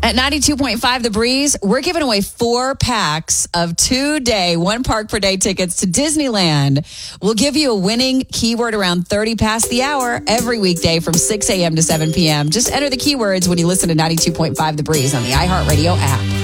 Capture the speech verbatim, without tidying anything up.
At ninety-two point five The Breeze, we're giving away four packs of two-day, one park per day tickets to Disneyland. We'll give you a winning keyword around thirty past the hour every weekday from six a.m. to seven p.m. Just enter the keywords when you listen to ninety-two point five The Breeze on the iHeartRadio app.